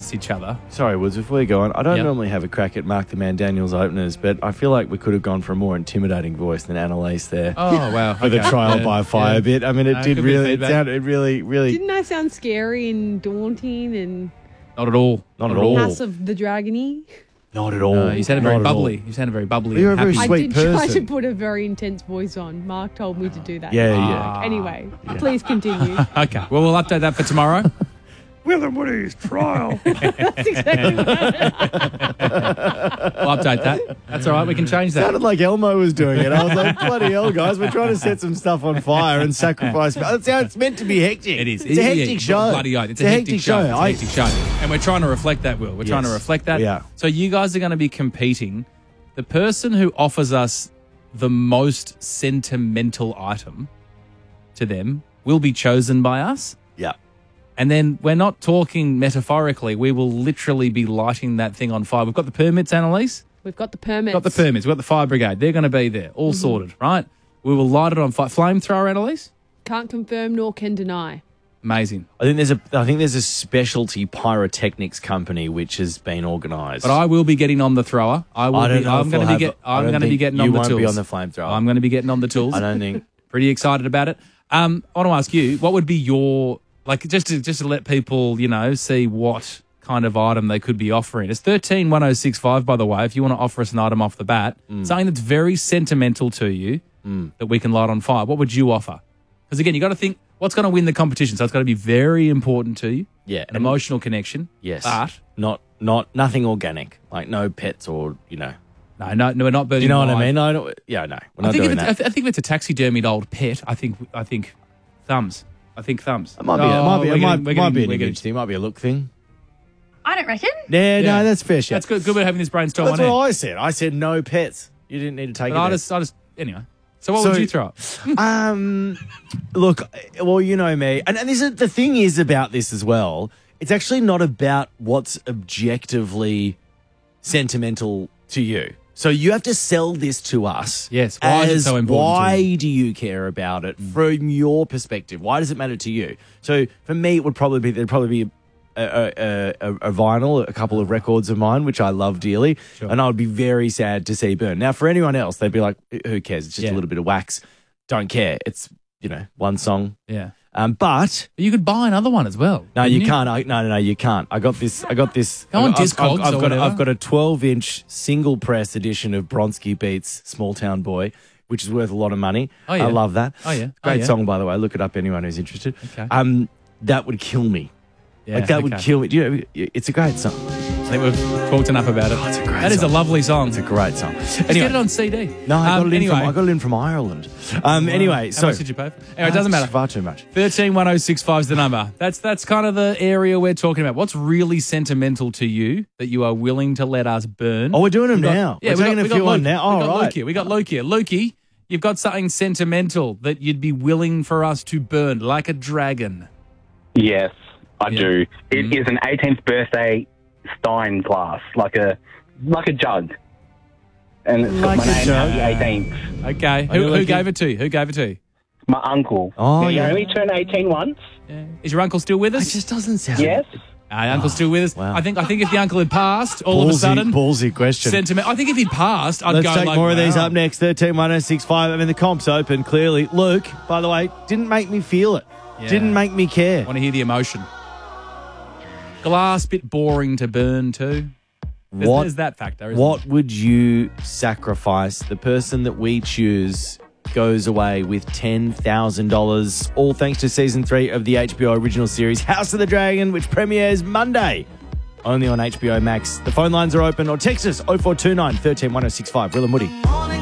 against each other. Sorry, Woods, before you go on, I don't Yep. normally have a crack at Mark the Man Daniels openers, but I feel like we could have gone for a more intimidating voice than Annalise there. Oh, wow. For the trial by fire bit. I mean, it did could be really, it feedback. sounded really... Didn't I sound scary and daunting and Not at all. Not at all. House of the Dragony? Not at all. You sounded Not very at all. bubbly. You sounded very bubbly. You're and a very happy. sweet I did try person. to put a very intense voice on. Mark told me to do that. Yeah. Anyway, please continue. Okay. Well, we'll update that for tomorrow. Will and Woody's trial. That's exactly right. We'll update that. That's all right. We can change that. Sounded like Elmo was doing it. I was like, bloody hell, guys, we're trying to set some stuff on fire and sacrifice. That's how it's meant to be hectic. It is. It's a hectic show. Bloody oath. It's a hectic show. It's a I- hectic show. And we're trying to reflect that, Will. We're trying to Yes, reflect that. we are. So you guys are going to be competing. The person who offers us the most sentimental item to them will be chosen by us. Yeah. And then we're not talking metaphorically. We will literally be lighting that thing on fire. We've got the permits, Annalise. We've got the permits. Got the permits. We've got the fire brigade. They're going to be there. All sorted, right? We will light it on fire. Flamethrower, Annalise? Can't confirm nor can deny. Amazing. I think there's a specialty pyrotechnics company which has been organised. But I will be getting on the thrower. I'm going to be getting on the tools. You won't be on the flamethrower. I'm going to be getting on the tools. I don't think. Pretty excited about it. I want to ask you, what would be your, like, just to let people, see what kind of item they could be offering. It's 131065, by the way, if you want to offer us an item off the bat, something that's very sentimental to you that we can light on fire. What would you offer? Because again, you got to think, what's going to win the competition? So it's got to be very important to you. Yeah. An emotional connection. Yes. But nothing organic, like no pets or, No, we're not burning. Do you know what I live. mean? No, no. We're not doing that. I think if it's a taxidermied old pet, I think thumbs. I think thumbs. It might be, it might be an image thing. It might be a look thing. I don't reckon. Yeah, no, that's fair shit. That's good. Good we're having this brainstorm That's on what air. I said. I said no pets. You didn't need to take But I it. just anyway. So what would you throw up? Look, well, you know me, and this is the thing is about this as well. It's actually not about what's objectively sentimental to you. So you have to sell this to us. Yes. Why is it so important to Why do you care about it from your perspective? Why does it matter to you? So for me, it would probably be there'd probably be a vinyl, a couple of records of mine, which I love dearly, and I would be very sad to see burn. Now, for anyone else, they'd be like, "Who cares? It's just a little bit of wax. Don't care. It's one song." Yeah. But you could buy another one as well. No, you can't. No, you can't. I got this. Go on Discogs or whatever. I've got a 12-inch single press edition of Bronski Beats "Small Town Boy," which is worth a lot of money. Oh, yeah. I love that. Oh, yeah. Great song, by the way. Look it up, anyone who's interested. Okay. That would kill me. Yeah, That would kill me. It's a great song. I think we've talked enough about it. It's a great That is a song. lovely song. It's a great song. Let's Anyway, get it on CD. No, I got it anyway. in from Ireland. Anyway, How much did you pay for? Anyway, it doesn't matter. Far too much. 131065 is the number. That's kind of the area we're talking about. What's really sentimental to you that you are willing to let us burn? Oh, we're doing them now. Yeah, we're taking a few on now. Oh, right. We got Luke here. Lukey, you've got something sentimental that you'd be willing for us to burn, like a dragon. Yes, I do. It is an 18th birthday Stein glass, like a jug. And it's got Like my a name jug? on the 18th. Okay. Who gave it to you? Who gave it to you? My uncle. Oh, He yeah. only turned 18 once. Yeah. Is your uncle still with us? It just doesn't sound. Yes. Uncle's still with us. Wow. I think if the uncle had passed, all of a sudden, ballsy question. sentiment. I think if he'd passed, I'd Let's go take like, more of these wow. up next. 131065. I mean, the comp's open, clearly. Luke, by the way, didn't make me feel it. Yeah. Didn't make me care. Want to hear the emotion. Glass, bit boring to burn too. There's that factor, isn't What would you sacrifice? The person that we choose goes away with $10,000, all thanks to Season 3 of the HBO original series House of the Dragon, which premieres Monday, only on HBO Max. The phone lines are open, or text us 0429 131065. Will and Woody.